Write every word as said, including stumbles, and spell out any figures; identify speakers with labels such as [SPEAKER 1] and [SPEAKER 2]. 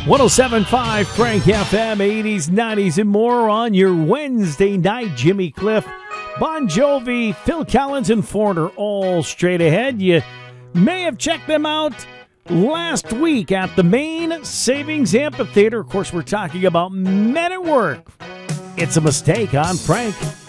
[SPEAKER 1] one oh seven point five Frank F M, eighties, nineties, and more on your Wednesday night. Jimmy Cliff, Bon Jovi, Phil Collins, and Foreigner all straight ahead. You may have checked them out last week at the Main Savings Amphitheater. Of course, we're talking about Men at Work. It's a Mistake on Frank